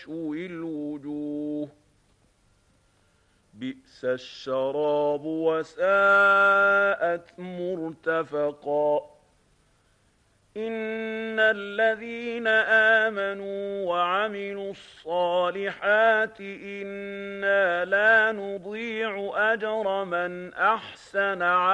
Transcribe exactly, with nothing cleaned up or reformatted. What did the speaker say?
الوجوه بئس الشراب وساءت مرتفقا إن الذين آمنوا وعملوا الصالحات إنا لا نضيع أجر من أحسن